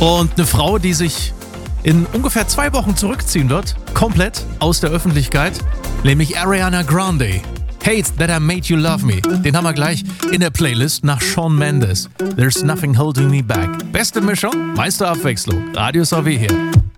Und eine Frau, die sich in ungefähr 2 Wochen zurückziehen wird, komplett aus der Öffentlichkeit, nämlich Ariana Grande. Hate That I Made You Love Me. Den haben wir gleich in der Playlist nach Shawn Mendes. There's Nothing Holding Me Back. Beste Mischung, meiste Abwechslung. Radio Salvé hier.